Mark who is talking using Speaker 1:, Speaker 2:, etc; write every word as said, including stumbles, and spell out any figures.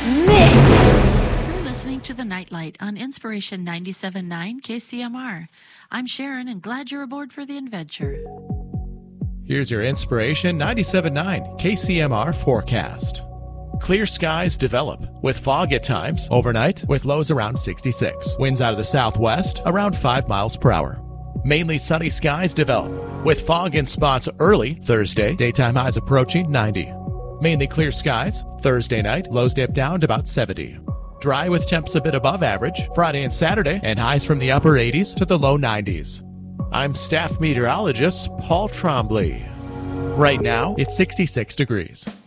Speaker 1: You're listening to The Nightlight on Inspiration ninety-seven point nine K C M R. I'm Sharon and glad you're aboard for the adventure.
Speaker 2: Here's your Inspiration ninety-seven point nine K C M R forecast. Clear skies develop, with fog at times, overnight, with lows around sixty-six. Winds out of the southwest, around five miles per hour. Mainly sunny skies develop, with fog in spots early Thursday, daytime highs approaching ninety. Mainly clear skies, Thursday night, lows dip down to about seventy. Dry with temps a bit above average, Friday and Saturday, and highs from the upper eighties to the low nineties. I'm staff meteorologist Paul Trombley. Right now, it's sixty-six degrees.